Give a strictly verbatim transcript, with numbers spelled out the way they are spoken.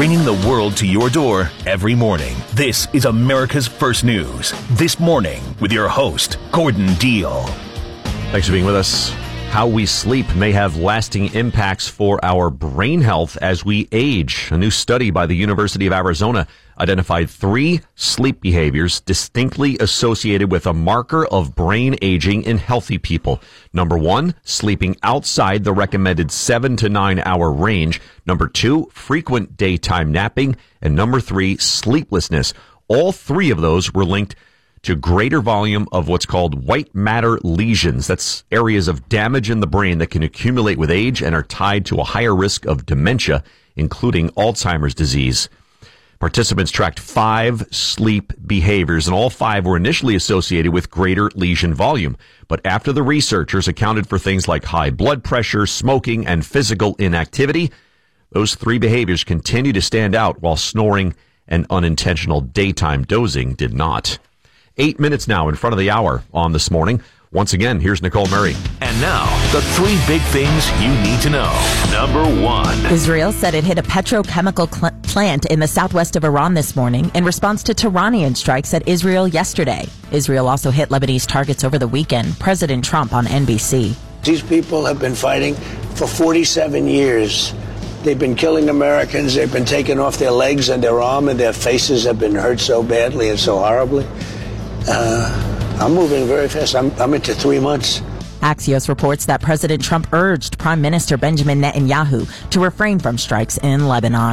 bringing the world to your door every morning. This is America's First News. This morning with your host, Gordon Deal. Thanks for being with us. How we sleep may have lasting impacts for our brain health as we age. A new study by the University of Arizona identified three sleep behaviors distinctly associated with a marker of brain aging in healthy people. Number one, sleeping outside the recommended seven to nine hour range. Number two, frequent daytime napping. And number three, sleeplessness. All three of those were linked to greater volume of what's called white matter lesions. That's areas of damage in the brain that can accumulate with age and are tied to a higher risk of dementia, including Alzheimer's disease. Participants tracked five sleep behaviors, and all five were initially associated with greater lesion volume. But after the researchers accounted for things like high blood pressure, smoking, and physical inactivity, those three behaviors continue to stand out, while snoring and unintentional daytime dozing did not. Eight minutes now in front of the hour on This Morning. Once again, here's Nicole Murray. And now, the three big things you need to know. Number one. Israel said it hit a petrochemical cl- plant in the southwest of Iran this morning in response to Iranian strikes at Israel yesterday. Israel also hit Lebanese targets over the weekend. President Trump on N B C. These people have been fighting for forty-seven years. They've been killing Americans. They've been taking off their legs and their arm, and their faces have been hurt so badly and so horribly. Uh, I'm moving very fast. I'm, I'm into three months. Axios reports that President Trump urged Prime Minister Benjamin Netanyahu to refrain from strikes in Lebanon.